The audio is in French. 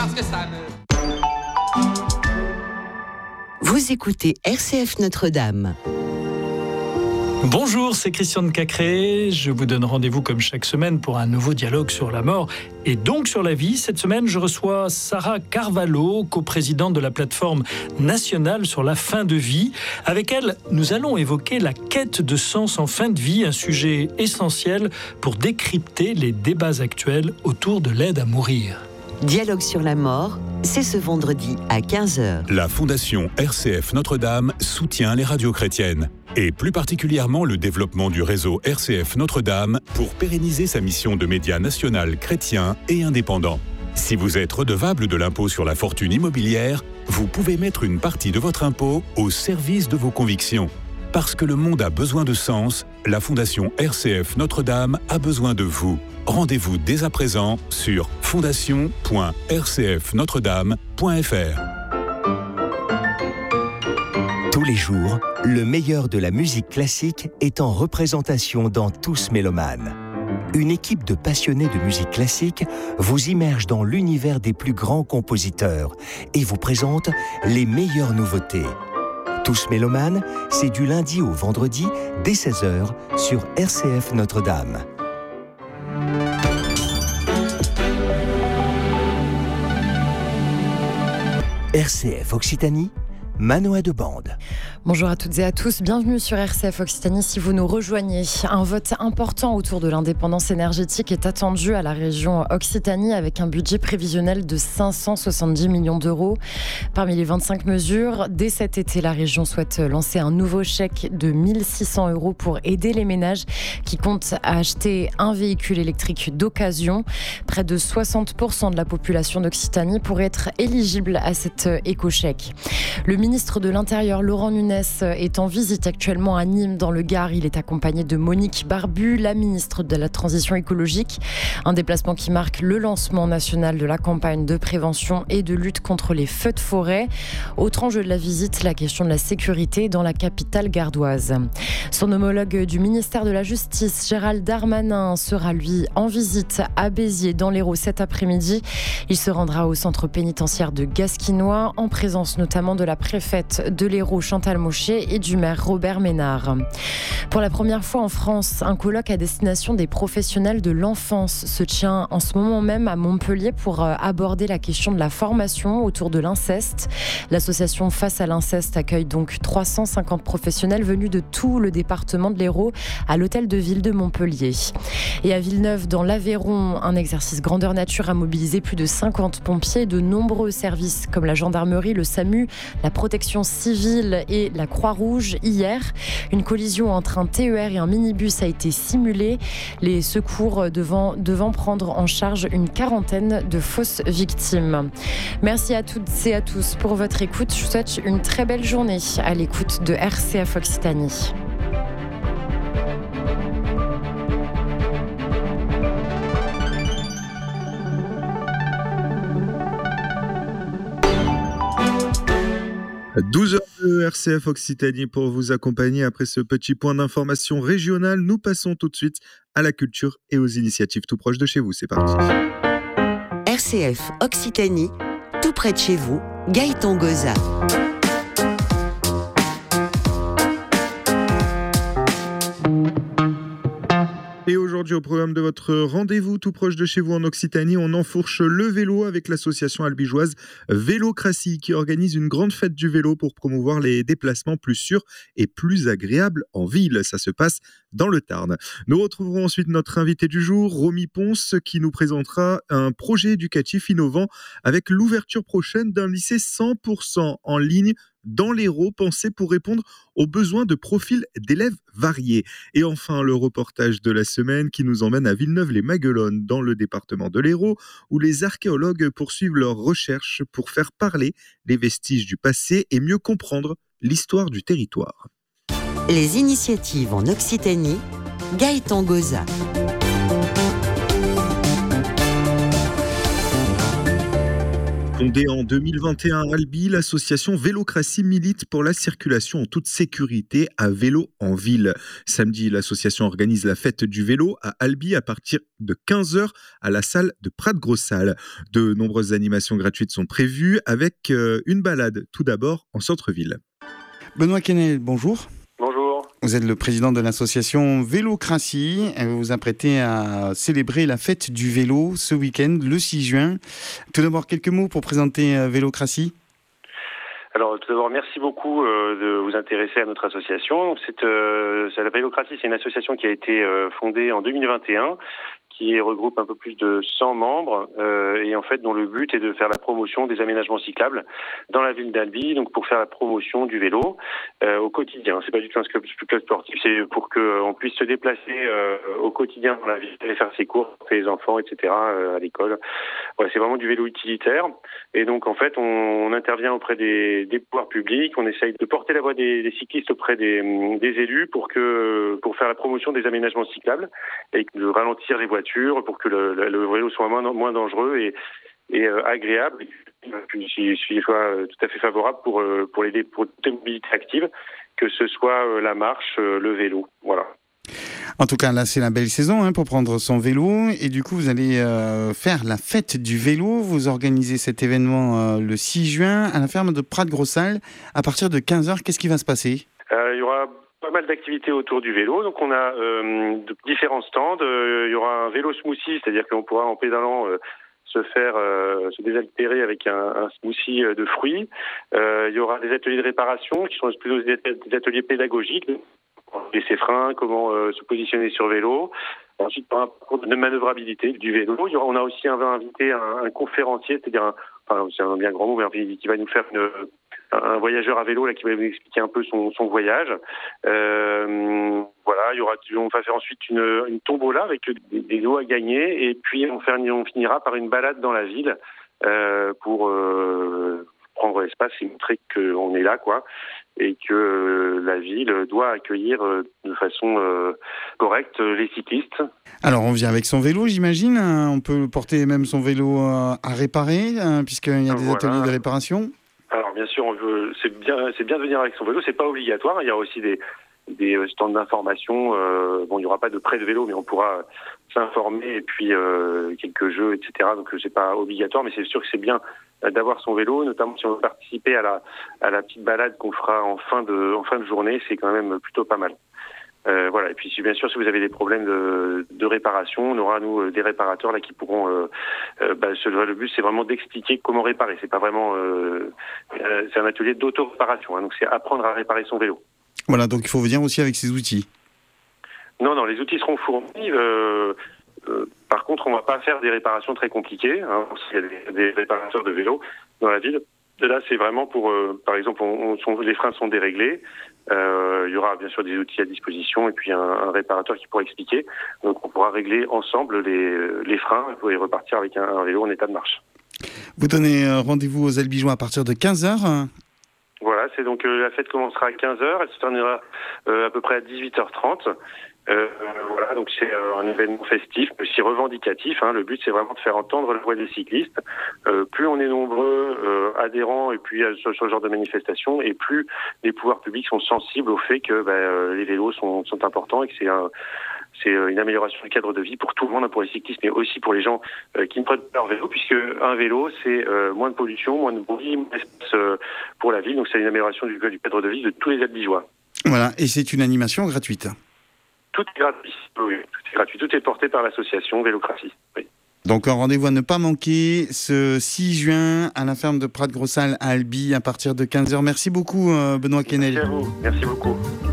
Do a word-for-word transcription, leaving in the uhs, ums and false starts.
Parce que ça me... Vous écoutez R C F Notre-Dame. Bonjour, c'est Christian de Cacré. Je vous donne rendez-vous comme chaque semaine pour un nouveau dialogue sur la mort et donc sur la vie. Cette semaine, je reçois Sarah Carvalho, coprésidente de la plateforme nationale sur la fin de vie. Avec elle, nous allons évoquer la quête de sens en fin de vie, un sujet essentiel pour décrypter les débats actuels autour de l'aide à mourir. Dialogue sur la mort, c'est ce vendredi à quinze heures. La Fondation R C F Notre-Dame soutient les radios chrétiennes et plus particulièrement le développement du réseau R C F Notre-Dame pour pérenniser sa mission de média national chrétien et indépendant. Si vous êtes redevable de l'impôt sur la fortune immobilière, vous pouvez mettre une partie de votre impôt au service de vos convictions. Parce que le monde a besoin de sens, la Fondation R C F Notre-Dame a besoin de vous. Rendez-vous dès à présent sur fondation point r c f notre dame point f r. Tous les jours, le meilleur de la musique classique est en représentation dans Tous Mélomanes. Une équipe de passionnés de musique classique vous immerge dans l'univers des plus grands compositeurs et vous présente les meilleures nouveautés. Tous Mélomanes, c'est du lundi au vendredi dès seize heures sur R C F Notre-Dame. R C F Occitanie, Manoa de Bande. Bonjour à toutes et à tous, bienvenue sur R C F Occitanie si vous nous rejoignez. Un vote important autour de l'indépendance énergétique est attendu à la région Occitanie avec un budget prévisionnel de cinq cent soixante-dix millions d'euros. Parmi les vingt-cinq mesures, dès cet été, la région souhaite lancer un nouveau chèque de mille six cents euros pour aider les ménages qui comptent acheter un véhicule électrique d'occasion. Près de soixante pour cent de la population d'Occitanie pourrait être éligible à cet éco-chèque. Le ministre de l'Intérieur, Laurent Nunez, est en visite actuellement à Nîmes dans le Gard. Il est accompagné de Monique Barbu, la ministre de la Transition écologique. Un déplacement qui marque le lancement national de la campagne de prévention et de lutte contre les feux de forêt. Autre enjeu de la visite, la question de la sécurité dans la capitale gardoise. Son homologue du ministère de la Justice, Gérald Darmanin, sera lui en visite à Béziers dans l'Hérault cet après-midi. Il se rendra au centre pénitentiaire de Gasquinois en présence notamment de la préfète de l'Hérault, Chantal Mochet, et du maire Robert Ménard. Pour la première fois en France, un colloque à destination des professionnels de l'enfance se tient en ce moment même à Montpellier pour aborder la question de la formation autour de l'inceste. L'association Face à l'inceste accueille donc trois cent cinquante professionnels venus de tout le département de l'Hérault à l'hôtel de ville de Montpellier. Et à Villeneuve, dans l'Aveyron, un exercice grandeur nature a mobilisé plus de cinquante pompiers, de nombreux services comme la gendarmerie, le SAMU, la protection civile et la Croix-Rouge. Hier, une collision entre un T E R et un minibus a été simulée, les secours devant, devant prendre en charge une quarantaine de fausses victimes. Merci à toutes et à tous pour votre écoute. Je vous souhaite une très belle journée à l'écoute de R C F Occitanie. douze heures de R C F Occitanie pour vous accompagner après ce petit point d'information régionale. Nous passons tout de suite à la culture et aux initiatives tout proches de chez vous. C'est parti. R C F Occitanie, tout près de chez vous, Gaëtan Goza. Et aujourd'hui, au programme de votre rendez-vous tout proche de chez vous en Occitanie, on enfourche le vélo avec l'association albigeoise Vélocratie qui organise une grande fête du vélo pour promouvoir les déplacements plus sûrs et plus agréables en ville. Ça se passe dans le Tarn. Nous retrouverons ensuite notre invité du jour, Romy Ponce, qui nous présentera un projet éducatif innovant avec l'ouverture prochaine d'un lycée cent pour cent en ligne dans l'Hérault, pensé pour répondre aux besoins de profils d'élèves variés. Et enfin, le reportage de la semaine qui nous emmène à Villeneuve-les-Maguelones, dans le département de l'Hérault, où les archéologues poursuivent leurs recherches pour faire parler les vestiges du passé et mieux comprendre l'histoire du territoire. Les initiatives en Occitanie, Gaëtan Goza. Fondée en deux mille vingt et un à Albi, l'association Vélocratie milite pour la circulation en toute sécurité à vélo en ville. Samedi, l'association organise la fête du vélo à Albi à partir de quinze heures à la salle de Prat-Grossal. De nombreuses animations gratuites sont prévues avec une balade tout d'abord en centre-ville. Benoît Quesnel, bonjour. Bonjour. Vous êtes le président de l'association Vélocratie. Vous vous apprêtez à célébrer la fête du vélo ce week-end, le six juin. Tout d'abord, quelques mots pour présenter Vélocratie. Alors, tout d'abord, merci beaucoup euh, de vous intéresser à notre association. C'est, euh, c'est la Vélocratie, c'est une association qui a été euh, fondée en deux mille vingt et un, qui regroupe un peu plus de cent membres euh, et en fait dont le but est de faire la promotion des aménagements cyclables dans la ville d'Albi, donc pour faire la promotion du vélo euh, au quotidien. C'est pas du tout un club, club sportif, c'est pour qu'on puisse se déplacer euh, au quotidien dans la ville, aller faire ses cours, pour les enfants, et cetera euh, à l'école. Ouais, c'est vraiment du vélo utilitaire et donc en fait on, on intervient auprès des, des pouvoirs publics, on essaye de porter la voix des, des cyclistes auprès des, des élus pour que pour faire la promotion des aménagements cyclables et de ralentir les voitures pour que le, le, le vélo soit moins, moins dangereux et, et euh, agréable, et puis qu'il soit euh, tout à fait favorable pour, euh, pour, les, pour toutes les mobilités actives, que ce soit euh, la marche, euh, le vélo. Voilà. En tout cas, là, c'est la belle saison hein, pour prendre son vélo. Et du coup, vous allez euh, faire la fête du vélo. Vous organisez cet événement euh, le six juin à la ferme de Prat-Grossal. À partir de quinze heures, qu'est-ce qui va se passer ? euh, Il y aura pas mal d'activités autour du vélo. Donc, on a euh, de différents stands. Euh, il y aura un vélo smoothie, c'est-à-dire qu'on pourra, en pédalant, euh, se faire, euh, se désaltérer avec un, un smoothie de fruits. Euh, il y aura des ateliers de réparation qui sont plutôt des, des ateliers pédagogiques. Et ses freins, comment euh, se positionner sur vélo. Ensuite, par un parcours de manœuvrabilité du vélo. Il y aura, on a aussi invité un, un conférencier, c'est-à-dire un, enfin, c'est un bien grand mot, mais qui va nous faire une, un voyageur à vélo là, qui va nous expliquer un peu son, son voyage. Euh, voilà, il y aura, on va faire ensuite une, une tombola avec des, des lots à gagner, et puis on, faire, on finira par une balade dans la ville euh, pour euh, prendre l'espace et montrer qu'on est là, quoi. Et que euh, la ville doit accueillir euh, de façon euh, correcte euh, les cyclistes. Alors, on vient avec son vélo, j'imagine. Hein, on peut porter même son vélo euh, à réparer, hein, puisqu'il y a des voilà. ateliers de réparation. Alors, bien sûr, on veut, c'est bien, c'est bien de venir avec son vélo. C'est pas obligatoire. Il y a aussi des, des stands d'information. Euh, bon, il n'y aura pas de prêt de vélo, mais on pourra s'informer et puis euh, quelques jeux, et cetera. Donc, c'est pas obligatoire, mais c'est sûr que c'est bien d'avoir son vélo, notamment si on veut participer à la à la petite balade qu'on fera en fin de en fin de journée, c'est quand même plutôt pas mal. Euh, voilà. Et puis bien sûr, si vous avez des problèmes de, de réparation, on aura nous des réparateurs là qui pourront. Euh, euh, bah, le but, c'est vraiment d'expliquer comment réparer. C'est pas vraiment. Euh, euh, c'est un atelier d'auto-réparation, hein, donc c'est apprendre à réparer son vélo. Voilà. Donc il faut venir aussi avec ses outils. Non, non, les outils seront fournis. Euh, Euh, par contre, on ne va pas faire des réparations très compliquées. Hein. Il y a des, des réparateurs de vélos dans la ville. Et là, c'est vraiment pour, euh, par exemple, on, on, les freins sont déréglés. Euh, il y aura bien sûr des outils à disposition et puis un, un réparateur qui pourra expliquer. Donc, on pourra régler ensemble les, les freins et repartir avec un, un vélo en état de marche. Vous donnez rendez-vous aux Albigeois à partir de quinze heures. Voilà, c'est donc euh, la fête commencera à quinze heures. Elle se terminera euh, à peu près à dix-huit heures trente. Euh, voilà, donc c'est euh, un événement festif, mais aussi revendicatif. Hein. Le but, c'est vraiment de faire entendre la voix des cyclistes. Euh, plus on est nombreux euh, adhérents et puis euh, sur ce genre de manifestation, et plus les pouvoirs publics sont sensibles au fait que bah, euh, les vélos sont, sont importants et que c'est un c'est une amélioration du cadre de vie pour tout le monde, pour les cyclistes, mais aussi pour les gens euh, qui ne prennent pas leur vélo, puisque un vélo, c'est euh, moins de pollution, moins de bruit, moins d'espace euh, pour la ville. Donc c'est une amélioration du, du cadre de vie de tous les Albigeois. Voilà, et c'est une animation gratuite. Tout est gratuit, oui, tout est gratuit. Tout est porté par l'association Vélocratie. Oui. Donc un rendez-vous à ne pas manquer ce six juin à la ferme de Prat-Grossal à Albi à partir de quinze heures. Merci beaucoup Benoît Quesnel. Merci à vous, merci beaucoup.